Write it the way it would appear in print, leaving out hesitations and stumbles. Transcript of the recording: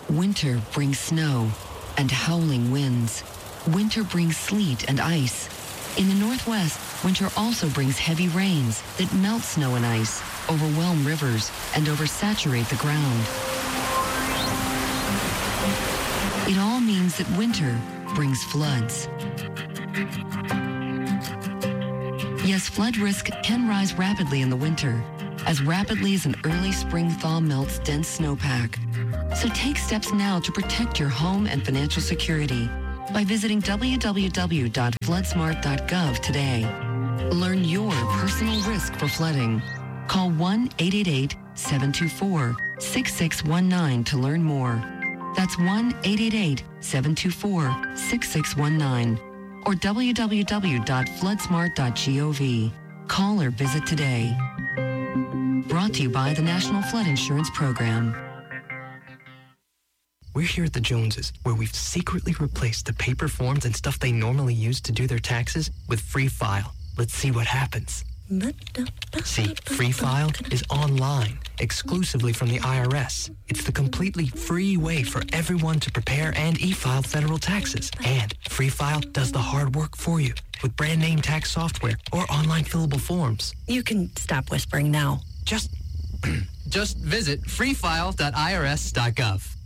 Winter brings snow and howling winds. Winter brings sleet and ice. In the Northwest, winter also brings heavy rains that melt snow and ice, overwhelm rivers, and oversaturate the ground. It all means that winter brings floods. Yes, flood risk can rise rapidly in the winter, as rapidly as an early spring thaw melts dense snowpack. So take steps now to protect your home and financial security by visiting www.floodsmart.gov today. Learn your personal risk for flooding. Call 1-888-724-6619 to learn more. That's 1-888-724-6619 or www.floodsmart.gov. Call or visit today. Brought to you by the National Flood Insurance Program. We're here at the Joneses, where we've secretly replaced the paper forms and stuff they normally use to do their taxes with Free File. Let's see what happens. See, Free File is online, exclusively from the IRS. It's the completely free way for everyone to prepare and e-file federal taxes. And Free File does the hard work for you with brand name tax software or online fillable forms. You can stop whispering now. Just visit freefile.irs.gov.